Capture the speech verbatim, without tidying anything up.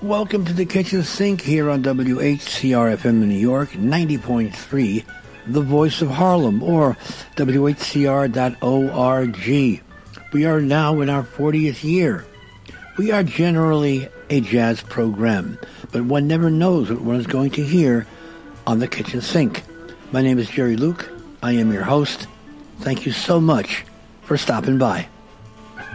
Welcome to the Kitchen Sink here on W H C R F M in New York, ninety point three, the voice of Harlem, or W H C R dot org. We are now in our fortieth year. We are generally a jazz program, but one never knows what one is going to hear on the Kitchen Sink. My name is Jerry Luke. I am your host. Thank you so much for stopping by.